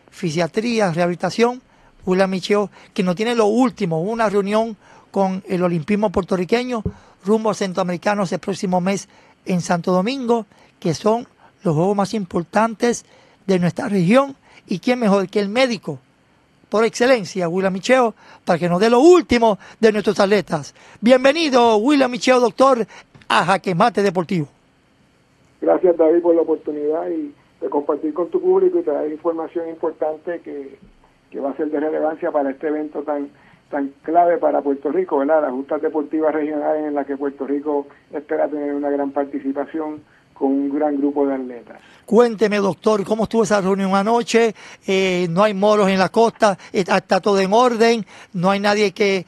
fisiatría, rehabilitación, William Micheo, que nos tiene lo último, una reunión con el olimpismo puertorriqueño rumbo a Centroamericanos el próximo mes en Santo Domingo, que son los juegos más importantes de nuestra región. ¿Y quién mejor que el médico por excelencia, William Micheo, para que nos dé lo último de nuestros atletas? Bienvenido, William Micheo, doctor, a Jaque Mate Deportivo. Gracias, David, por la oportunidad y de compartir con tu público y traer información importante que va a ser de relevancia para este evento tan clave para Puerto Rico, ¿verdad? Las justas deportivas regionales en las que Puerto Rico espera tener una gran participación con un gran grupo de atletas. Cuénteme, doctor, ¿cómo estuvo esa reunión anoche? No hay moros en la costa, está todo en orden, no hay nadie que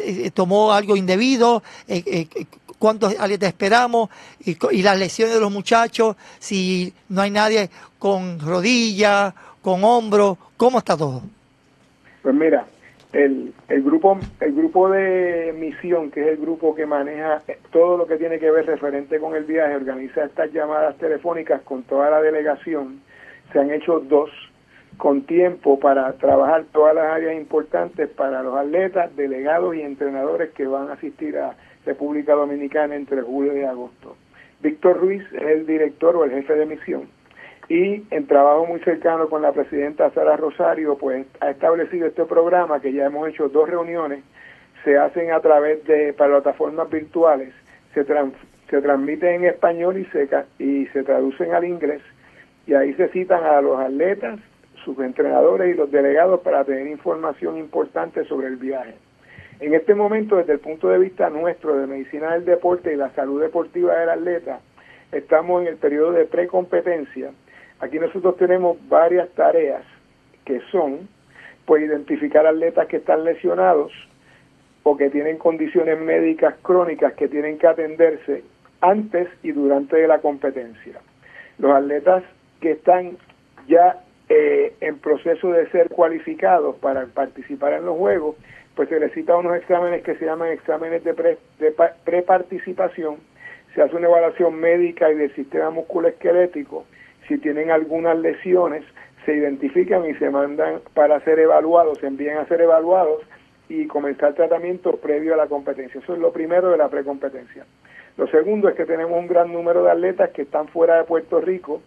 tomó algo indebido. ¿Cuántos atletas esperamos? Y las lesiones de los muchachos, si no hay nadie con rodilla, con hombro, ¿cómo está todo? Pues mira, el grupo de misión, que es el grupo que maneja todo lo que tiene que ver referente con el viaje, organiza estas llamadas telefónicas con toda la delegación. Se han hecho 2 con tiempo para trabajar todas las áreas importantes para los atletas, delegados y entrenadores que van a asistir a República Dominicana entre julio y agosto. Víctor Ruiz es el director o el jefe de misión, y en trabajo muy cercano con la presidenta Sara Rosario, pues ha establecido este programa que ya hemos hecho 2 reuniones, se hacen a través de plataformas virtuales, se transmiten en español y se traducen al inglés, y ahí se citan a los atletas, sus entrenadores y los delegados para tener información importante sobre el viaje. En este momento, desde el punto de vista nuestro de medicina del deporte y la salud deportiva del atleta, estamos en el periodo de precompetencia. Aquí nosotros tenemos varias tareas que son, pues, identificar atletas que están lesionados o que tienen condiciones médicas crónicas que tienen que atenderse antes y durante la competencia. Los atletas que están ya en proceso de ser cualificados para participar en los Juegos, pues se les cita unos exámenes que se llaman exámenes de preparticipación. Se hace una evaluación médica y del sistema musculoesquelético. Si tienen algunas lesiones, se identifican y se mandan para ser evaluados, se envían a ser evaluados y comenzar tratamiento previo a la competencia. Eso es lo primero de la precompetencia. Lo segundo es que tenemos un gran número de atletas que están fuera de Puerto Rico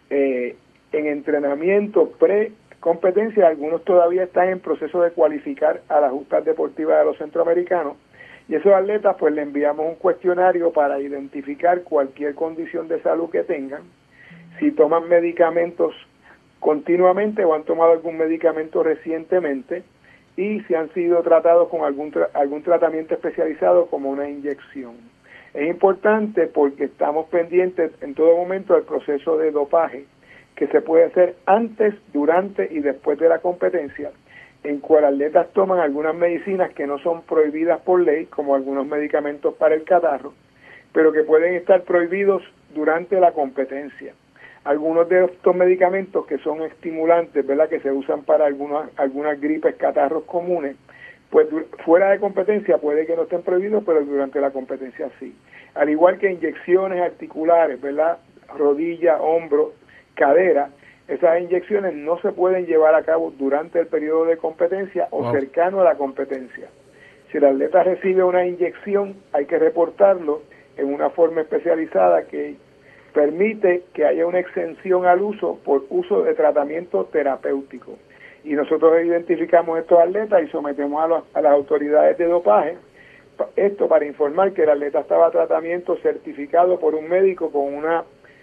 en entrenamiento pre-competencia. Algunos todavía están en proceso de cualificar a las justas deportivas de los centroamericanos, y esos atletas pues le enviamos un cuestionario para identificar cualquier condición de salud que tengan, si toman medicamentos continuamente o han tomado algún medicamento recientemente, y si han sido tratados con algún tratamiento especializado como una inyección. Es importante porque estamos pendientes en todo momento del proceso de dopaje que se puede hacer antes, durante y después de la competencia, en cual atletas toman algunas medicinas que no son prohibidas por ley, como algunos medicamentos para el catarro, pero que pueden estar prohibidos durante la competencia. Algunos de estos medicamentos que son estimulantes, ¿verdad?, que se usan para algunas gripes, catarros comunes, pues fuera de competencia puede que no estén prohibidos, pero durante la competencia sí. Al igual que inyecciones articulares, ¿verdad?, rodilla, hombro, cadera, esas inyecciones no se pueden llevar a cabo durante el periodo de competencia o cercano a la competencia. Si el atleta recibe una inyección, hay que reportarlo en una forma especializada que permite que haya una exención al uso por uso de tratamiento terapéutico. Y nosotros identificamos estos atletas y sometemos a las autoridades de dopaje, esto para informar que el atleta estaba tratamiento certificado por un médico con una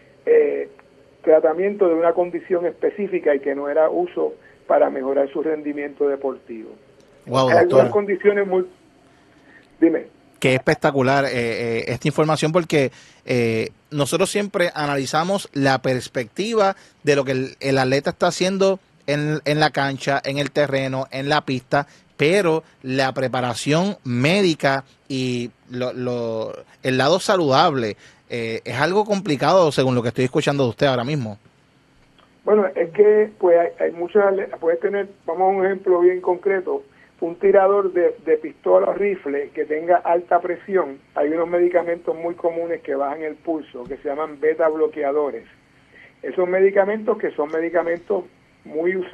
tratamiento de una condición específica y que no era uso para mejorar su rendimiento deportivo. Wow, Hay algunas condiciones muy... Dime. Qué espectacular esta información, porque nosotros siempre analizamos la perspectiva de lo que el atleta está haciendo en la cancha, en el terreno, en la pista, pero la preparación médica y el lado saludable es algo complicado según lo que estoy escuchando de usted ahora mismo. Bueno, es que pues hay muchos atletas, puedes tener, vamos a un ejemplo bien concreto, un tirador de pistola o rifle que tenga alta presión. Hay unos medicamentos muy comunes que bajan el pulso, que se llaman beta bloqueadores. Esos medicamentos, que son medicamentos muy usados